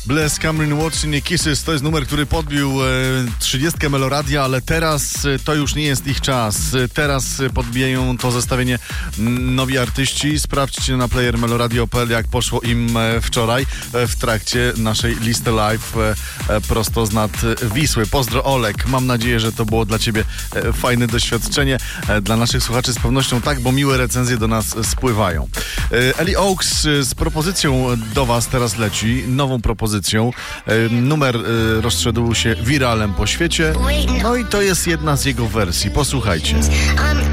Bless Cameron Watson i Kisses to jest numer, który podbił 30 Meloradia, ale teraz to już nie jest ich czas. Teraz podbijają to zestawienie nowi artyści. Sprawdźcie na player meloradio.pl, jak poszło im wczoraj w trakcie naszej listy live prosto z nad Wisły. Pozdro Olek, mam nadzieję, że to było dla Ciebie fajne doświadczenie. Dla naszych słuchaczy z pewnością tak, bo miłe recenzje do nas spływają. Ellie Oaks z propozycją do Was teraz leci, nową propozycją. Numer rozszedł się wiralem po świecie, no i to jest jedna z jego wersji. Posłuchajcie.